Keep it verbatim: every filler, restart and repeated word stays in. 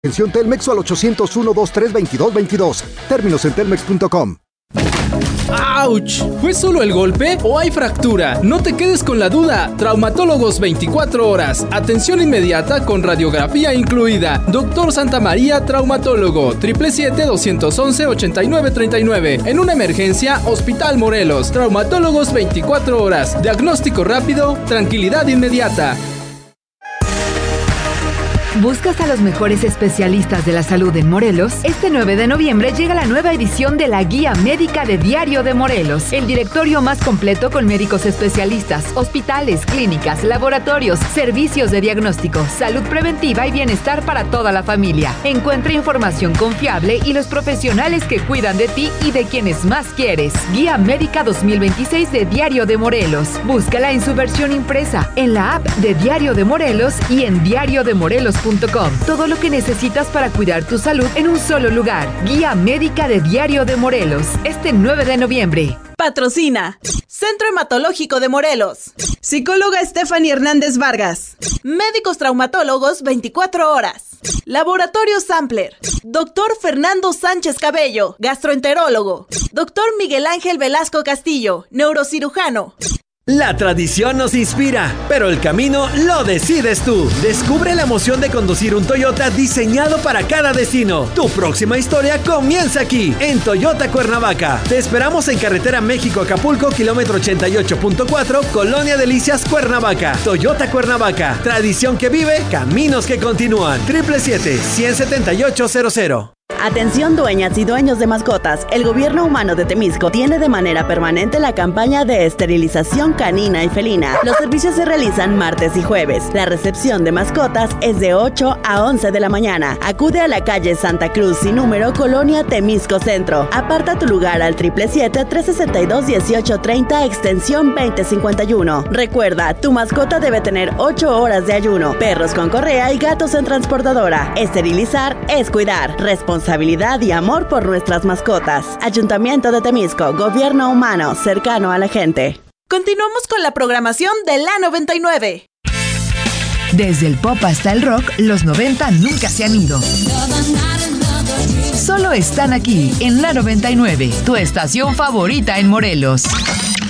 Atención Telmex o al ochocientos uno, veintitrés, veintidós, veintidós. Términos en telmex punto com. ¡Auch! ¿Fue solo el golpe o hay fractura? No te quedes con la duda. Traumatólogos veinticuatro horas. Atención inmediata con radiografía incluida. Doctor Santa María, traumatólogo. siete siete siete, dos once, ochenta y nueve treinta y nueve. En una emergencia, Hospital Morelos. Traumatólogos veinticuatro horas. Diagnóstico rápido, tranquilidad inmediata. ¿Buscas a los mejores especialistas de la salud en Morelos? Este nueve de noviembre llega la nueva edición de la Guía Médica de Diario de Morelos, el directorio más completo con médicos especialistas, hospitales, clínicas, laboratorios, servicios de diagnóstico, salud preventiva y bienestar para toda la familia. Encuentra información confiable y los profesionales que cuidan de ti y de quienes más quieres. Guía Médica dos mil veintiséis de Diario de Morelos. Búscala en su versión impresa, en la app de Diario de Morelos y en diario de morelos punto com. Todo lo que necesitas para cuidar tu salud en un solo lugar. Guía Médica de Diario de Morelos. Este nueve de noviembre. Patrocina Centro Hematológico de Morelos. Psicóloga Stephanie Hernández Vargas. Médicos traumatólogos veinticuatro horas. Laboratorio Sampler. Doctor Fernando Sánchez Cabello, gastroenterólogo. Doctor Miguel Ángel Velasco Castillo, neurocirujano. La tradición nos inspira, pero el camino lo decides tú. Descubre la emoción de conducir un Toyota diseñado para cada destino. Tu próxima historia comienza aquí, en Toyota Cuernavaca. Te esperamos en Carretera México-Acapulco, kilómetro ochenta y ocho punto cuatro, Colonia Delicias, Cuernavaca. Toyota Cuernavaca, tradición que vive, caminos que continúan. siete siete siete, uno siete ocho cero cero. Atención dueñas y dueños de mascotas, el Gobierno Humano de Temisco tiene de manera permanente la campaña de esterilización canina y felina. Los servicios se realizan martes y jueves. La recepción de mascotas es de ocho a once de la mañana. Acude a la calle Santa Cruz sin número, Colonia Temisco Centro. Aparta tu lugar al siete siete siete, tres sesenta y dos, dieciocho treinta, extensión veinte cincuenta y uno. Recuerda, tu mascota debe tener ocho horas de ayuno, perros con correa y gatos en transportadora. Esterilizar es cuidar. Responsabilidad y amor por nuestras mascotas. Ayuntamiento de Temisco, Gobierno Humano, cercano a la gente. Continuamos con la programación de la noventa y nueve. Desde el pop hasta el rock, los noventa nunca se han ido. Solo están aquí, en la noventa y nueve, tu estación favorita en Morelos.